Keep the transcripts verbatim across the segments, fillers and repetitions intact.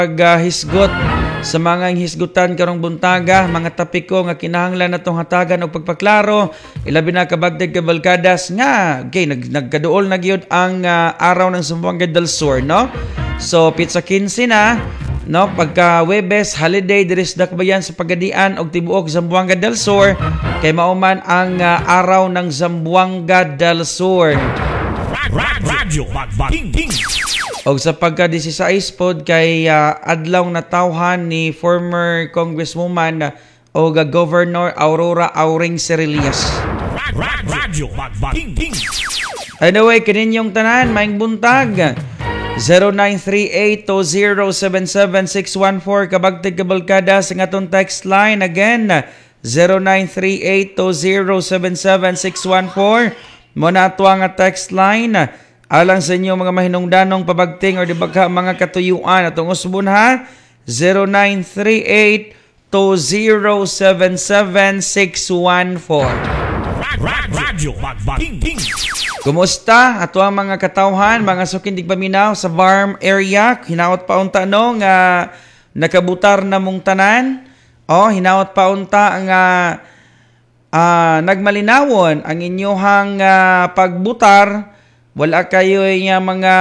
paghisgot sa mga hisgutan karong buntaga, mga tapiko nga kinahanglan natong hatagan og pagpaklaro, ilabi na kabagdag kabalkadas nga okay, nag nagkaduol na gyud ang uh, araw ng Zamboanga del Sur, no? So pizza quince na, no, pagka Webes holiday diri sa Dakbayan sa Pagadian og tibuok Zamboanga del Sur kay mauman ang uh, araw ng Zamboanga del Sur. Radyo Magbating. Og sa pagka-sixteen pod kay uh, adlaw na tawhan ni former Congresswoman uh, o uh, Governor Aurora Auring Cerillas. Radyo Magbating. Anyway, kaninyong tanan, maing buntag. zero nine three eight two zero seven seven six one four kabagtig kabalkada sa atong text line. Again, zero nine three eight two zero seven seven six one four. Muna ato ang text line. Alang sa inyo mga mahinungdanong pabagting o dibagha mga katuyuan atong usbon ha, zero nine three eight two zero seven seven six one four. Radyo Magbating. Kumusta ato ang mga katawhan, mga sukindig paminaw sa farm area? Hinaot pa unta no nga nakabutar na mong tanan. Oh, hinaot pa unta nga uh, nagmalinawon ang inyohang uh, pagbutar. Wala kayo nga mga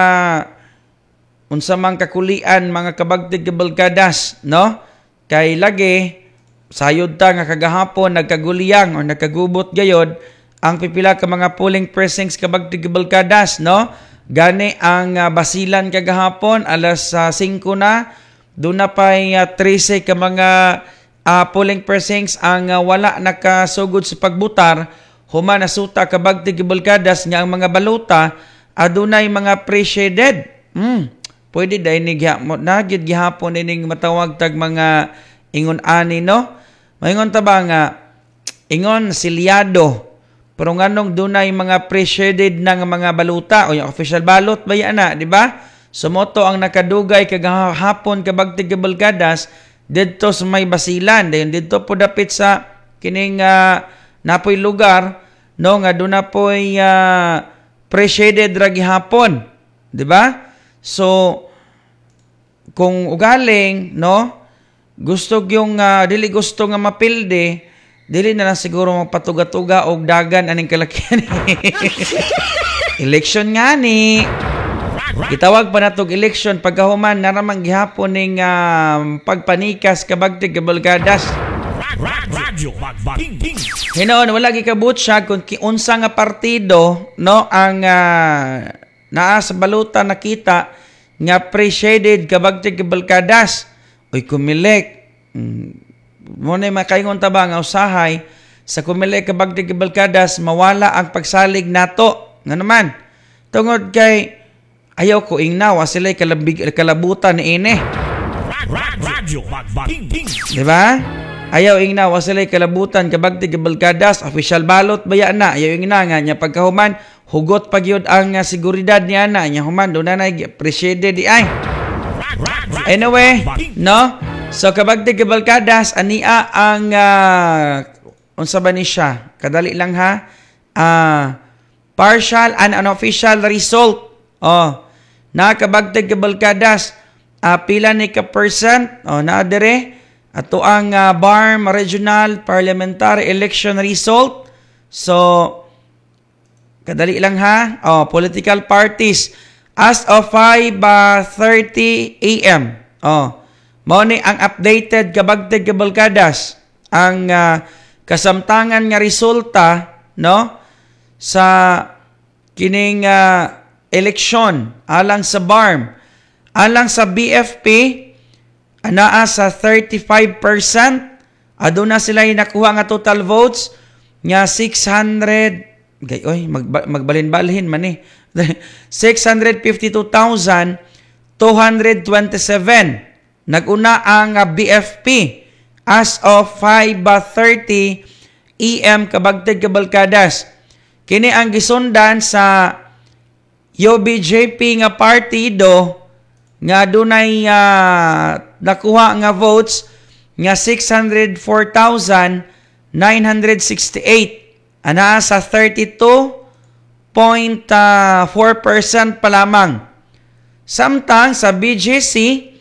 unsamang kakulian, mga kabagtig kabalkadas, no? Kay lagi, sayod ta nga kagahapon, nagkaguliyang o nagkagubot gayod, ang pipila ka mga polling precincts kabagtig kabalkadas, no? Gani ang uh, basilan kagahapon, alas uh, singko na, doon na pa uh, thirteen ka mga uh, polling precincts ang uh, wala nakasugod sa pagbutar. Human nasuta kabagtig kabalkadas nga ang mga baluta adunay mga pre-shaded. Hmm. Pwede dai ni gihapon na gyud gihapon ining matawag tag mga ingon ani, no? Maingon ta ba nga ingon silyado. Pero nganong dunay mga pre-shaded na nga mga baluta o yung official balot ba yan na, di ba? Sumoto ang nakadugay kagahapon kabagtig kabalkadas didto sa may basilan. Dayon didto po dapit sa kining uh, napoy lugar, no, nga doon na po'y uh, pre-shaded ra gihapon, di ba? So kung ugaling, no, gusto yung uh, dili gusto nga mapilde, dili na lang siguro magpatuga-tuga og dagan aning kalakihan. Election nga ni. Gitawag pa natog election pagkahuman naramang gihapon ning uh, pagpanikas kabagtig kabalkadas. Radyo Magbating. Hinoon wala gikabut siya kung unsa nga partido, no, ang uh, naa sa baluta nakita nga pre-shaded kabagtig kabalkadas. Oy kumilek. Mm, mo na makaingon ta ba nga usahay sa kumilek kabagtig kabalkadas mawala ang pagsalig nato. Nga naman tungod kay ayaw ko ingnaw sila kalabig kalabutan ni ini. Radyo Magbating. Di ba? Ayaw ingna wasalay kalabutan kabagtig kabalkadas official balot baya na ayaw ingna nga nya pagkahuman hugot pagyud ang uh, seguridad niya na nya human do na na appreciated di ay. Anyway, no, so kabagtig kabalkadas ania ang uh, unsa ba ni siya kadali lang ha, uh, partial and unofficial result. Oh, na kabagtig kabalkadas uh, pila ni ka percent oh na dire ato ang uh, B A R M Regional Parliamentary Election Result. So, kadali lang ha. Oh, political parties as of five thirty a m Oh, mao ni ang updated kabagtig kabalkadas. Ang uh, kasamtangan nga resulta, no, sa kining uh, eleksyon alang sa B A R M, alang sa B F P anaa sa thirty-five percent. Aduna sila yung nakuha nga total votes nga six hundred gay oy mag, magbalin-balhin man eh six hundred fifty-two thousand two hundred twenty-seven. Naguna ang B F P as of five thirty a m kabagtig kabalkadas. Kini ang gisundan sa U B J P nga partido nga dunay uh, nakuha nga votes nga six hundred four thousand nine hundred sixty-eight. Ana sa thirty-two point four percent pa lamang. Samtang sa B G C